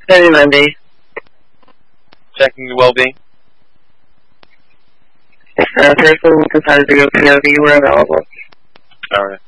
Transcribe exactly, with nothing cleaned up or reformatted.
Every Monday. Checking your well-being. If a person decides to go P O V, we're available. Alright.